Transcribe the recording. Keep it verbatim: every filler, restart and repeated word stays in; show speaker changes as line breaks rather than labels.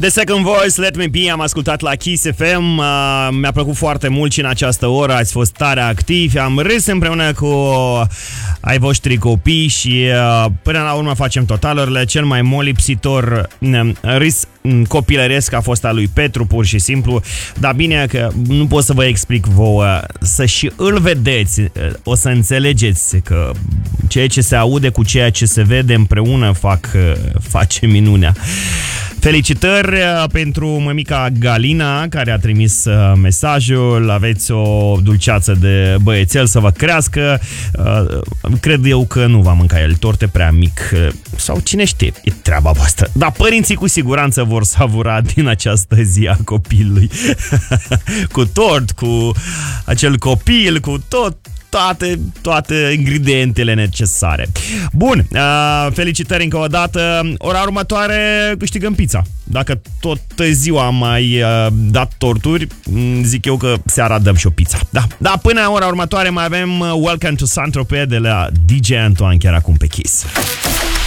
The Second Voice, Let Me Be, am ascultat la Kiss F M. uh, Mi-a plăcut foarte mult și în această oră. Ați fost tare activi, am râs împreună cu ai voștri copii și uh, până la urmă facem totalurile. Cel mai molipsitor uh, râs copilăresc a fost al lui Petru, pur și simplu. Dar bine că nu pot să vă explic vouă, să și îl vedeți, o să înțelegeți că ceea ce se aude cu ceea ce se vede împreună fac, face minunea. Felicitări pentru mămica Galina, care a trimis mesajul. Aveți o dulceață de băiețel să vă crească. Cred eu că nu va mânca el torte prea mic. Sau cine știe, e treaba voastră. Dar părinții cu siguranță vor savura din această zi a copilului. Cu tort, cu acel copil, cu tot. Toate, toate ingredientele necesare. Bun, uh, felicitări încă o dată. Ora următoare câștigăm pizza. Dacă tot ziua am mai uh, dat torturi, zic eu că seara dăm și o pizza. Da, da, până ora următoare mai avem Welcome to Saint-Tropez de la D J Antoine, chiar acum pe Kiss.